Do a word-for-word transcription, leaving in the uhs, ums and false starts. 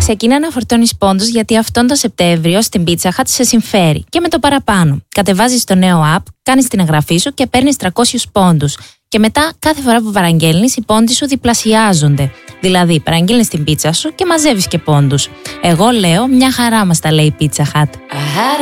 Ξεκινά να φορτώνεις πόντους γιατί αυτόν τον Σεπτέμβριο στην Pizza Hut σε συμφέρει. Και με το παραπάνω. Κατεβάζεις το νέο app, κάνεις την εγγραφή σου και παίρνεις τριακόσιους πόντους. Και μετά, κάθε φορά που παραγγέλνεις, οι πόντοι σου διπλασιάζονται. Δηλαδή, παραγγέλνεις την πίτσα σου και μαζεύεις και πόντους. Εγώ λέω, μια χαρά μας τα λέει η Pizza Hut.